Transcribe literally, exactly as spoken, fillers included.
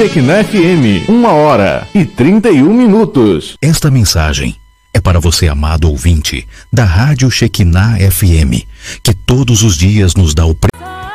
Shekinah F M, uma hora e trinta e um minutos. Esta mensagem é para você, amado ouvinte da Rádio Shekinah F M, que todos os dias nos dá o